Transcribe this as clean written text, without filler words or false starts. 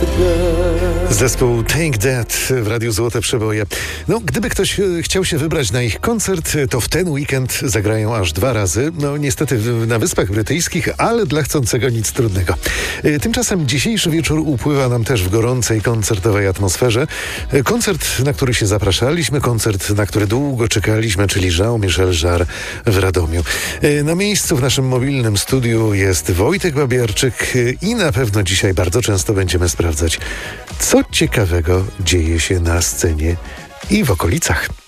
Zespół Take That w Radiu Złote Przeboje. No, gdyby ktoś chciał się wybrać na ich koncert, to w ten weekend zagrają aż 2 razy. No, niestety na Wyspach Brytyjskich, ale dla chcącego nic trudnego. Tymczasem dzisiejszy wieczór upływa nam też w gorącej koncertowej atmosferze. Koncert, na który się zapraszaliśmy, koncert, na który długo czekaliśmy, czyli Jean-Michel Jarre w Radomiu. Na miejscu w naszym mobilnym studiu jest Wojtek Babiarczyk i na pewno dzisiaj bardzo często będziemy sprawdzać, co ciekawego dzieje się na scenie i w okolicach.